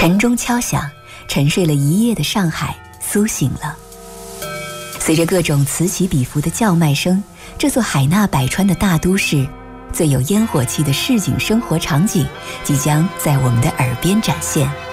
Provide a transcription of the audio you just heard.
晨钟敲响，沉睡了一夜的上海苏醒了。随着各种此起彼伏的叫卖声，这座海纳百川的大都市，最有烟火气的市井生活场景即将在我们的耳边展现。